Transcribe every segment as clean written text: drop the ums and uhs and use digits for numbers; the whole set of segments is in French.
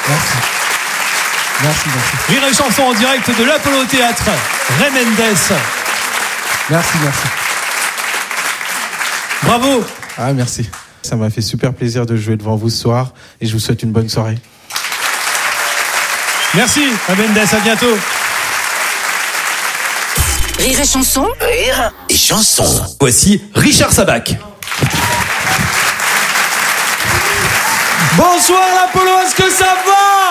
Merci. Rire et chanson en direct de l'Apollo Théâtre. Ray Mendes. Merci. Bravo. Ah, merci. Ça m'a fait super plaisir de jouer devant vous ce soir et je vous souhaite une bonne soirée. Merci, Ray Mendes, à bientôt. Rire et chanson. Rire et chanson. Voici Richard Sabac. Bonsoir l'Apollo, est-ce que ça va?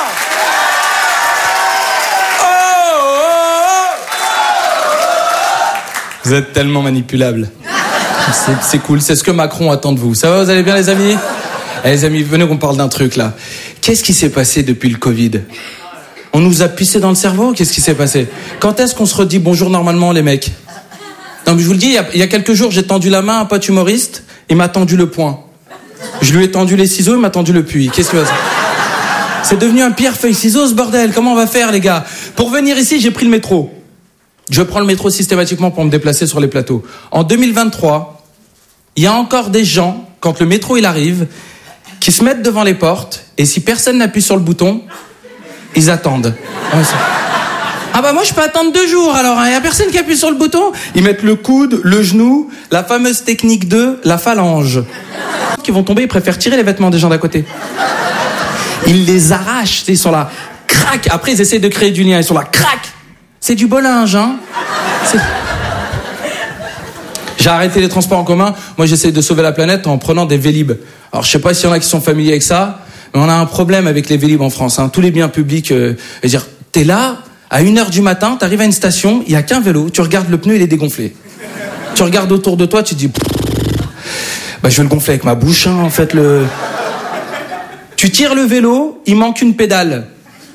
Vous êtes tellement manipulable. C'est cool, c'est ce que Macron attend de vous. Ça va, vous allez bien les amis? Les amis, venez qu'on parle d'un truc là. Qu'est-ce qui s'est passé depuis le Covid? On nous a pissé dans le cerveau? Qu'est-ce qui s'est passé? Quand est-ce qu'on se redit bonjour normalement les mecs? Non mais je vous le dis, il y a quelques jours j'ai tendu la main à un pote humoriste, il m'a tendu le poing. Je lui ai tendu les ciseaux, il m'a tendu le puits. Qu'est-ce que c'est? C'est devenu un pierre-feuille-ciseaux ce bordel, comment on va faire les gars? Pour venir ici j'ai pris le métro. Je prends le métro systématiquement pour me déplacer sur les plateaux. En 2023, il y a encore des gens, quand le métro il arrive, qui se mettent devant les portes, et si personne n'appuie sur le bouton, ils attendent. Ah bah moi je peux attendre 2 jours alors, il y a personne qui appuie sur le bouton. Ils mettent le coude, le genou, la fameuse technique de la phalange. Qui vont tomber, ils préfèrent tirer les vêtements des gens d'à côté. Ils les arrachent, ils sont là, crac. Après ils essaient de créer du lien, ils sont là, crac. C'est du beau linge, hein. J'ai arrêté les transports en commun. Moi, j'essaie de sauver la planète en prenant des Vélib. Alors, je sais pas s'il y en a qui sont familiers avec ça, mais on a un problème avec les Vélib en France. Tous les biens publics, t'es là, à 1h du matin, t'arrives à une station, il y a qu'un vélo, tu regardes le pneu, il est dégonflé. Tu regardes autour de toi, tu te dis, je vais le gonfler avec ma bouche, en fait, Tu tires le vélo, il manque une pédale.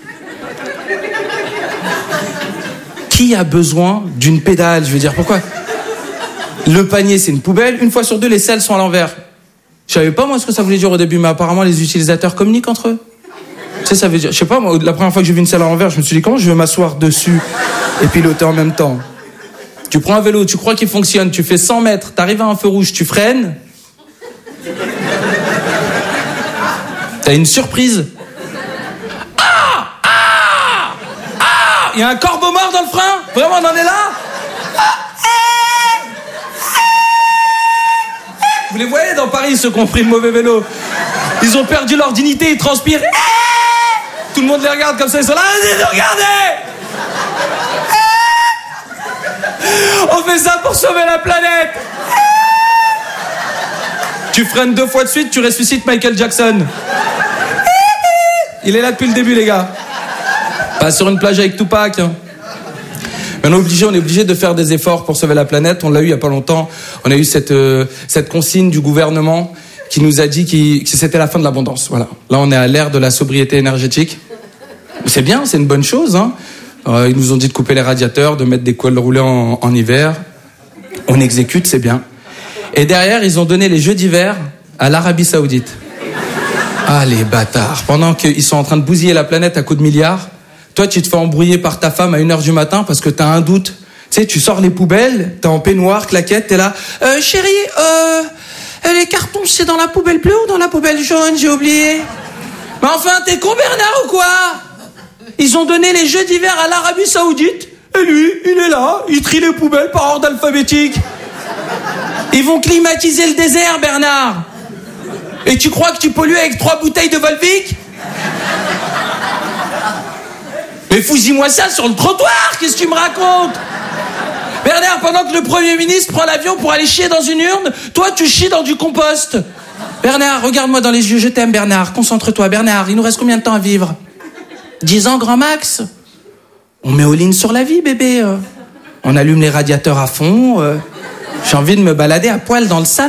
Qui a besoin d'une pédale? Je veux dire, pourquoi? Le panier, c'est une poubelle. 1 fois sur 2, les selles sont à l'envers. Je savais pas, moi, ce que ça voulait dire au début, mais apparemment, les utilisateurs communiquent entre eux. Tu sais, ça veut dire... Je sais pas, moi, la première fois que j'ai vu une selle à l'envers, je me suis dit, comment je vais m'asseoir dessus et piloter en même temps? Tu prends un vélo, tu crois qu'il fonctionne, tu fais 100 mètres, t'arrives à un feu rouge, tu freines. T'as une surprise. Il y a un corbeau mort dans le frein? Vraiment, on en est là? Vous les voyez dans Paris, ceux qui ont pris le mauvais vélo. Ils ont perdu leur dignité, ils transpirent. Tout le monde les regarde comme ça, ils sont là. Regardez! On fait ça pour sauver la planète. Tu freines 2 fois de suite, tu ressuscites Michael Jackson. Il est là depuis le début, les gars. Pas sur une plage avec Tupac. Mais on est obligé de faire des efforts pour sauver la planète. On l'a eu il y a pas longtemps. On a eu cette consigne du gouvernement qui nous a dit que c'était la fin de l'abondance. Voilà. Là, on est à l'ère de la sobriété énergétique. C'est bien, c'est une bonne chose. Ils nous ont dit de couper les radiateurs, de mettre des cols roulés en hiver. On exécute, c'est bien. Et derrière, ils ont donné les Jeux d'hiver à l'Arabie Saoudite. Ah, les bâtards. Pendant qu'ils sont en train de bousiller la planète à coups de milliards, toi, tu te fais embrouiller par ta femme à 1h du matin parce que t'as un doute. Tu sais, tu sors les poubelles, t'es en peignoir, claquette, t'es là. Chérie, les cartons, c'est dans la poubelle bleue ou dans la poubelle jaune? J'ai oublié. Mais enfin, t'es con, Bernard, ou quoi? Ils ont donné les Jeux d'hiver à l'Arabie Saoudite. Et lui, il est là, il trie les poubelles par ordre alphabétique. Ils vont climatiser le désert, Bernard. Et tu crois que tu pollues avec 3 bouteilles de Volvic? Mais fous-y-moi ça sur le trottoir, qu'est-ce que tu me racontes? Bernard, pendant que le Premier ministre prend l'avion pour aller chier dans une urne, toi tu chies dans du compost. Bernard, regarde-moi dans les yeux, je t'aime Bernard, concentre-toi Bernard, il nous reste combien de temps à vivre? 10 ans grand max. On met all-in sur la vie bébé. On allume les radiateurs à fond. J'ai envie de me balader à poil dans le salon.